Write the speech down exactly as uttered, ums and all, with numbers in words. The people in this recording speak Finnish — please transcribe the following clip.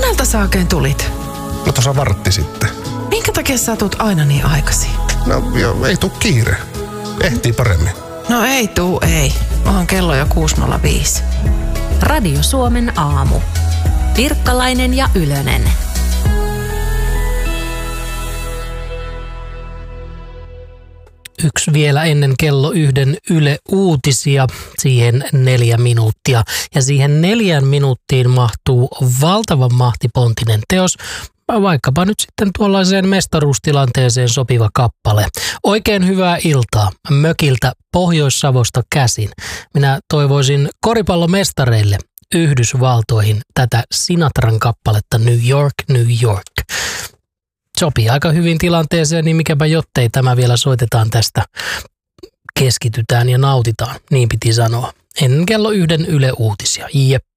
Monelta sä oikein tulit? No tuossa vartti sitten. Minkä takia sä tulet aina niin aikaisin? No jo, ei tuu kiire. Ehtii paremmin. No ei tuu, ei. Onhan kello jo kuusi nolla viisi. Radio Suomen aamu. Pirkkalainen ja Ylönen. Yksi vielä ennen kello yhden Yle Uutisia, siihen neljä minuuttia. Ja siihen neljän minuuttiin mahtuu valtavan mahtipontinen teos, vaikkapa nyt sitten tuollaiseen mestaruustilanteeseen sopiva kappale. Oikein hyvää iltaa mökiltä Pohjois-Savosta käsin. Minä toivoisin koripallomestareille Yhdysvaltoihin tätä Sinatran kappaletta New York, New York. Sopii aika hyvin tilanteeseen, niin mikäpä jottei tämä vielä soitetaan tästä. Keskitytään ja nautitaan, niin piti sanoa. Ennen kello yhden Yle Uutisia. Jep.